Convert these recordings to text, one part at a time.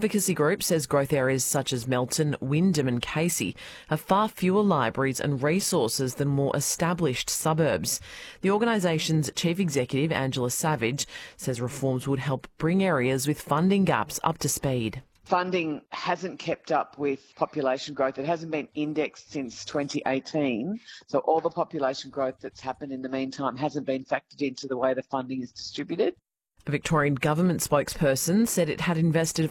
Advocacy group says growth areas such as Melton, Wyndham and Casey have far fewer libraries and resources than more established suburbs. The organisation's chief executive, Angela Savage, says reforms would help bring areas with funding gaps up to speed. Funding hasn't kept up with population growth. It hasn't been indexed since 2018. So all the population growth that's happened in the meantime hasn't been factored into the way the funding is distributed. A Victorian government spokesperson said it had invested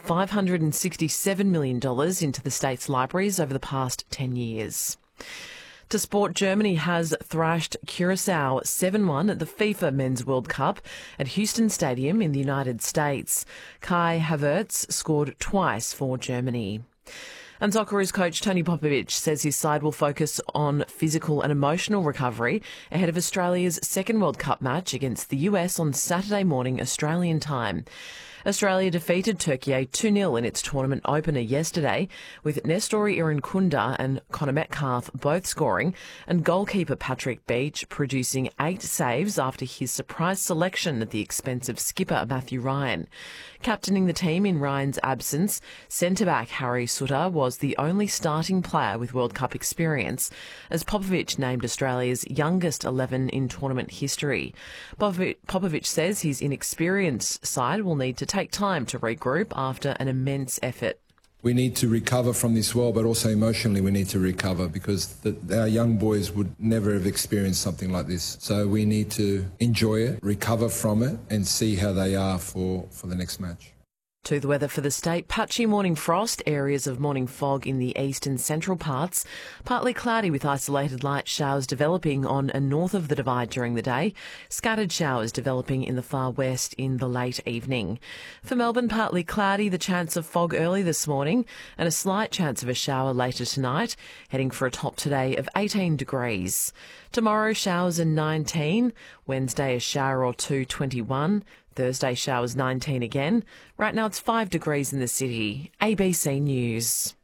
$567 million into the state's libraries over the past 10 years. To sport, Germany has thrashed Curacao 7-1 at the FIFA Men's World Cup at Houston Stadium in the United States. Kai Havertz scored twice for Germany. And Socceroos coach Tony Popovic says his side will focus on physical and emotional recovery ahead of Australia's second World Cup match against the US on Saturday morning Australian time. Australia defeated Turkey 2-0 in its tournament opener yesterday, with Nestori Irankunda and Connor Metcalfe both scoring, and goalkeeper Patrick Beach producing 8 saves after his surprise selection at the expense of skipper Matthew Ryan. Captaining the team in Ryan's absence, centre-back Harry Sutter was the only starting player with World Cup experience, as Popovic named Australia's youngest 11 in tournament history. Popovic says his inexperienced side will need to take time to regroup after an immense effort. We need to recover from this well, but also emotionally we need to recover because our young boys would never have experienced something like this. So we need to enjoy it, recover from it and see how they are for the next match. To the weather for the state, patchy morning frost, areas of morning fog in the east and central parts, partly cloudy with isolated light showers developing on and north of the Divide during the day, scattered showers developing in the far west in the late evening. For Melbourne, partly cloudy, the chance of fog early this morning and a slight chance of a shower later tonight, heading for a top today of 18 degrees. Tomorrow, showers and 19, Wednesday a shower or two, 21, Thursday showers 19 again. Right now it's 5 degrees in the city. ABC News.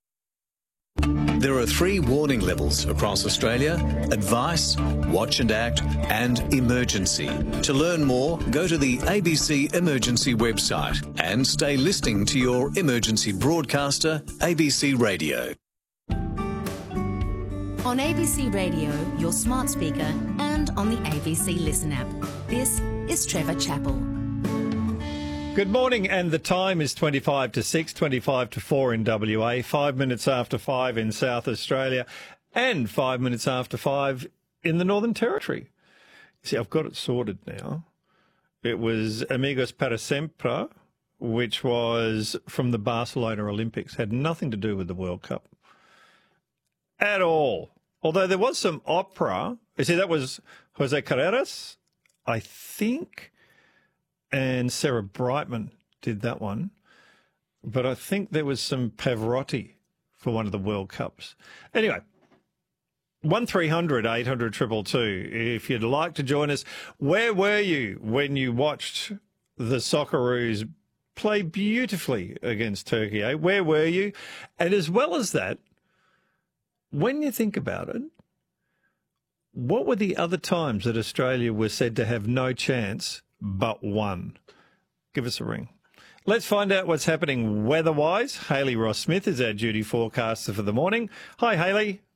There are 3 warning levels across Australia: advice, watch and act, and emergency. To learn more, go to the ABC Emergency website and stay listening to your emergency broadcaster, ABC Radio. On ABC Radio, your smart speaker, and on the ABC Listen app. This is Trevor Chappell. Good morning, and the time is 25 to 6, 25 to 4 in WA, 5 minutes after 5 in South Australia, and 5 minutes after 5 in the Northern Territory. See, I've got it sorted now. It was Amigos para Sempre, which was from the Barcelona Olympics. Had nothing to do with the World Cup at all. Although there was some opera. You see, that was Jose Carreras, I think, and Sarah Brightman did that one. But I think there was some Pavarotti for one of the World Cups. Anyway, 1300 800 222. If you'd like to join us, where were you when you watched the Socceroos play beautifully against Turkey? Eh? Where were you? And as well as that, when you think about it, what were the other times that Australia was said to have no chance but one? Give us a ring. Let's find out what's happening weather-wise. Hayley Ross-Smith is our duty forecaster for the morning. Hi, Hayley.